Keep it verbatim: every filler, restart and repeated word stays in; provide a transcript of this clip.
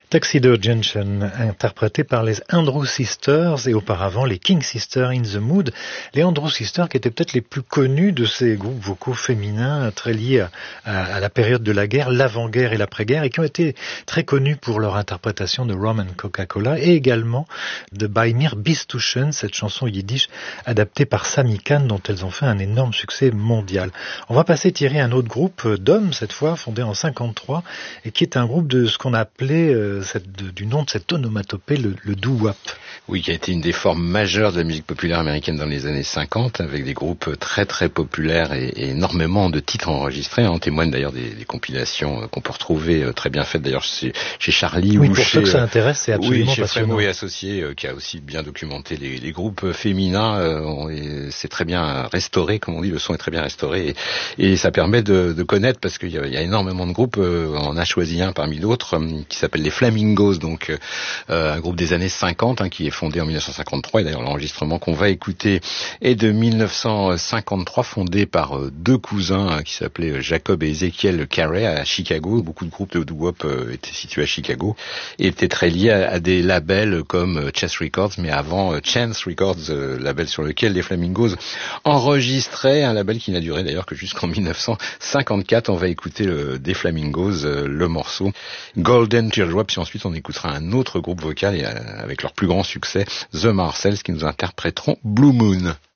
Tuxedo Junction, interprété par les Andrew Sisters et auparavant les King Sisters in the Mood. Les Andrew Sisters qui étaient peut-être les plus connus de ces groupes vocaux féminins très liés à, à, à la période de la guerre, l'avant-guerre et l'après-guerre, et qui ont été très connus pour leur interprétation de Rum and Coca-Cola et également de Bei mir bist du schön, cette chanson yiddish adaptée par Sami Khan dont elles ont fait un énorme succès mondial. On va passer tirer un autre groupe d'hommes cette fois, fondé en cinquante-trois et qui est un groupe de ce qu'on a appelé euh, Cette, de, du nom de cette onomatopée, le, le doo-wop. Oui, qui a été une des formes majeures de la musique populaire américaine dans les années cinquante, avec des groupes très très populaires et, et énormément de titres enregistrés. On témoigne d'ailleurs des, des compilations qu'on peut retrouver très bien faites d'ailleurs chez, chez Charlie oui, ou pour chez... ceux que ça intéresse, c'est absolument oui, chez passionnant. Frémo et Associés, euh, qui a aussi bien documenté les, les groupes féminins. Euh, c'est très bien restauré, comme on dit, le son est très bien restauré. Et, et ça permet de, de connaître, parce qu'il y a, il y a énormément de groupes, euh, on a choisi un parmi d'autres, euh, qui s'appelle les Flamingos, donc euh, un groupe des années cinquante, hein, qui est fondé en mille neuf cent cinquante-trois, et d'ailleurs l'enregistrement qu'on va écouter est de mille neuf cent cinquante-trois, fondé par euh, deux cousins hein, qui s'appelaient Jacob et Ezekiel Carey à Chicago. Beaucoup de groupes de doo-wop euh, étaient situés à Chicago et étaient très liés à, à des labels comme euh, Chess Records, mais avant euh, Chance Records, euh, label sur lequel les Flamingos enregistraient, un label qui n'a duré d'ailleurs que jusqu'en mille neuf cent cinquante-quatre. On va écouter le, des Flamingos, euh, le morceau Golden Teardrop, puis ensuite on écoutera un autre groupe vocal et, euh, avec leur plus grand succès, The Marcells, qui nous interpréteront Blue Moon.